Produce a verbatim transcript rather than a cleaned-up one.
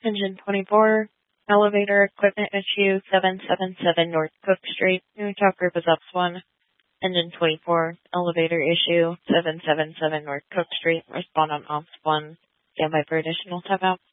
Engine twenty-four, elevator equipment issue seven seven seven North Cook Street. New Talk Group is Ops one. Engine twenty-four, elevator issue seven seven seven North Cook Street. Respond on Ops one. Stand by for additional timeout.